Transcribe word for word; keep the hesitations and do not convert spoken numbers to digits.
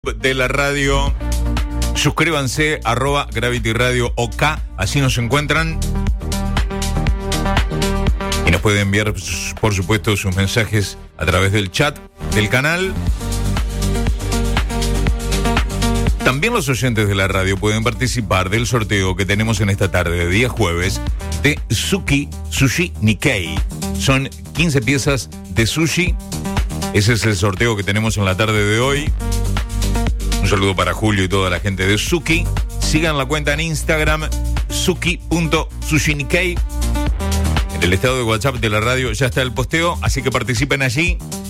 De la radio. Suscríbanse, arroba Gravity Radio OK, así nos encuentran. Y nos pueden enviar, por supuesto, sus mensajes a través del chat del canal. También los oyentes de la radio pueden participar del sorteo que tenemos en esta tarde de día jueves de Suki Sushi Nikkei. Son quince piezas de sushi. Ese es el sorteo que tenemos en la tarde de hoy. Un saludo para Julio y toda la gente de Suki. Sigan la cuenta en Instagram, suki punto sushi nikkei. En el estado de WhatsApp de la radio ya está el posteo, así que participen allí.